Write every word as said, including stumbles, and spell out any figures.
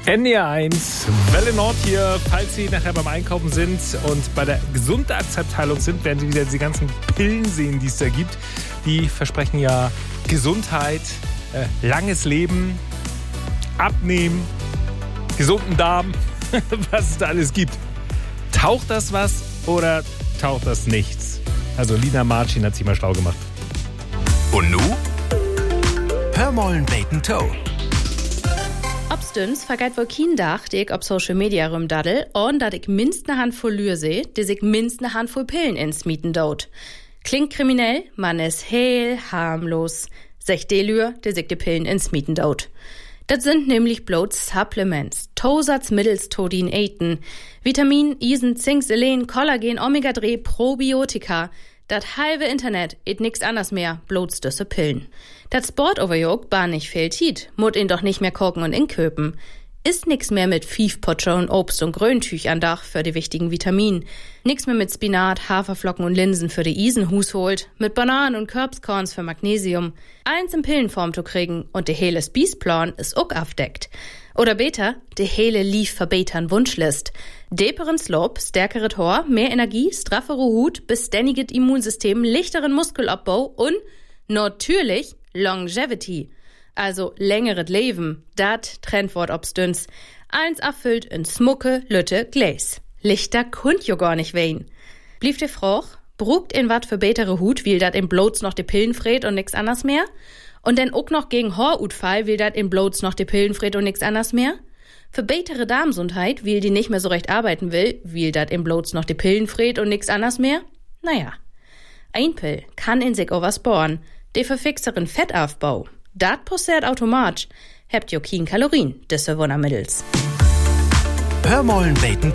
N D R eins, Welle Nord hier. Falls Sie nachher beim Einkaufen sind und bei der Gesundheitsabteilung sind, werden Sie wieder die ganzen Pillen sehen, die es da gibt. Die versprechen ja Gesundheit, äh, langes Leben, Abnehmen, gesunden Darm, was es da alles gibt. Taucht das was oder taucht das nichts? Also Lina Marcin hat sich mal schlau gemacht. Und nu? Hör mollen Bacon Toe. Obstens vergeht wohl kein Dach, die ich auf Social Media rumdaddel, und dat ich minst ne Handvoll Lür seh, die sich minst ne Handvoll Pillen ins Mieten dot. Klingt kriminell, man ist heel harmlos. Sech de Lür, die sich die Pillen ins Mieten dot. Das sind nämlich bloß Supplements. Tosatz mittels Todin Eten. Vitamin, Isen, Zink, Selen, Kollagen, Omega drei, Probiotika. Dat halbe Internet et nix anders mehr, bloß düsse Pillen. Dat Sportoverjog bar nicht viel Tiet, mut ihn doch nicht mehr kochen und inköpen. Ist nix mehr mit Fiefpotscher und Obst und Gröntüch an Dach für die wichtigen Vitaminen. Nix mehr mit Spinat, Haferflocken und Linsen für die Isenhus holt, mit Bananen und Kürbskorns für Magnesium. Eins in Pillenform zu kriegen und de hele Spießplan ist ook aufdeckt. Oder beter, de hele lief verbetern Wunschlist. Deperen Slope, stärkere Tor, mehr Energie, straffere Hut, beständiget Immunsystem, lichteren Muskelabbau und natürlich Longevity. Also längeres Leben, dat Trendwort obstüns. Eins erfüllt in Smucke, Lütte, Gläs. Lichter kund jo gar nicht wehen. Blieb de Froch, brugt in wat für betere Hut, will dat in bloß noch de Pillen fred und nix anders mehr? Und denn ook noch gegen Horutfall will dat in bloß noch de Pillen fred und nix anders mehr? Für betere Darmsundheit, will die nicht mehr so recht arbeiten will, will dat in bloß noch de Pillen fred und nix anders mehr? Naja. Ein Pill kann in sich was bohren, de verfixeren Fettaufbau. Dat passiert automatisch. Habt jo kein Kalorien, disse Wundermittels. Hör mollen Bacon